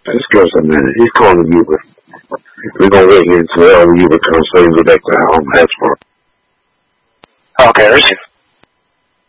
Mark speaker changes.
Speaker 1: Just give us a minute. He's calling Uber. We're gonna wait here until Uber comes so we can get back to our home. That's for